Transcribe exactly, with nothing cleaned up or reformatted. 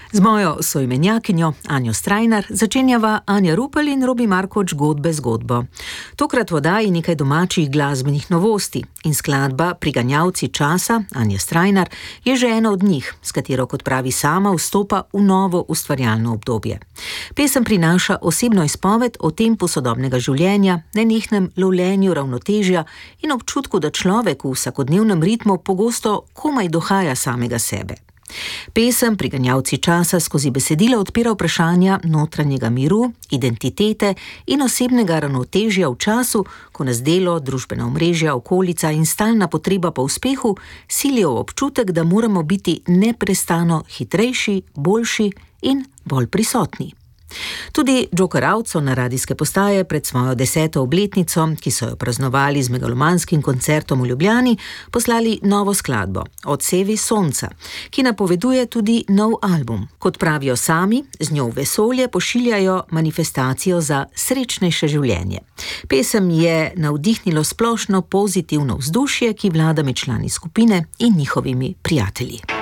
Z mojo soimenjakinjo Anjo Strajnar začenjava Anja Rupel in Robi Markoč Godbe zgodbo. Tokrat v oddaji nekaj domačih glasbenih novosti in skladba Priganjalci časa Anje Strajnar je že ena od njih, s katero, kot pravi sama, vstopa v novo ustvarjalno obdobje. Pesem prinaša osebno izpoved o tempu sodobnega življenja, nenehnem lovljenju ravnotežja in občutku, da človek v vsakodnevnem ritmu pogosto komaj dohaja samega sebe. Pesem Priganjalci časa skozi besedila odpira vprašanja notranjega miru, identitete in osebnega ravnotežja v času, ko nas delo, družbena omrežja, okolica in stalna potreba po uspehu silijo v občutek, da moramo biti neprestano hitrejši, boljši in bolj prisotni. Tudi Joker Out so na radijske postaje pred svojo deseto obletnico, ki so jo praznovali z megalomanskim koncertom v Ljubljani, poslali novo skladbo Odsevi sonca, ki napoveduje tudi nov album. Kot pravijo sami, z njo v vesolje pošiljajo manifestacijo za srečnejše življenje. Pesem je navdihnilo splošno pozitivno vzdušje, ki vlada med člani skupine in njihovimi prijatelji.